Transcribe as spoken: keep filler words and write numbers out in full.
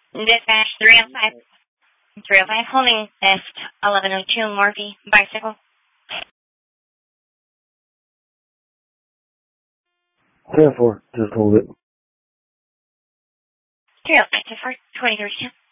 Dispatch three oh five. three oh five, holding nest eleven oh two, Morphe, bicycle. ten four, just hold it. three oh five, two four, twenty-three two.